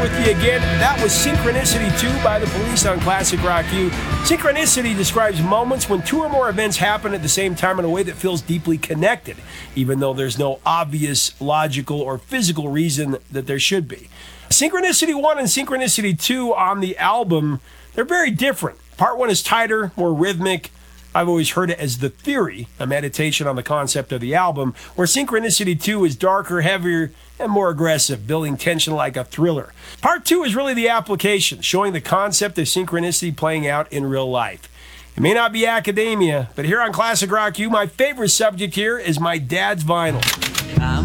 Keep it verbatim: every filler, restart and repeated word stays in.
with you again. That was Synchronicity two by The Police on Classic Rock U. Synchronicity describes moments when two or more events happen at the same time in a way that feels deeply connected, even though there's no obvious logical or physical reason that there should be. Synchronicity one and Synchronicity two on the album, they're very different. Part one is tighter, more rhythmic. I've always heard it as The Theory, a meditation on the concept of the album, where Synchronicity two is darker, heavier, and more aggressive, building tension like a thriller. Part two is really the application, showing the concept of synchronicity playing out in real life. It may not be academia, but here on Classic Rock U, my favorite subject here is my dad's vinyl. I'm